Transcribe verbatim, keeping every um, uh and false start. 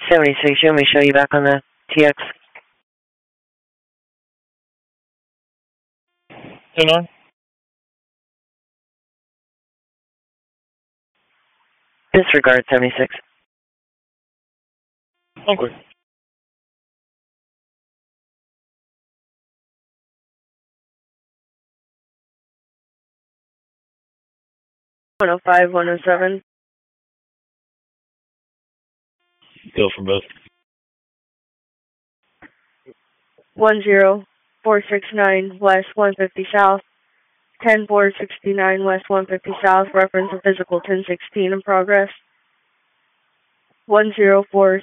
seventy-six, you want me to show you back on the T X? Ten on? Disregard seventy-six. Okay. one oh five, one oh seven. Go for both. one zero four six nine West one fifty South. ten four sixty-nine West one fifty South. Reference of physical ten sixteen in progress. one zero four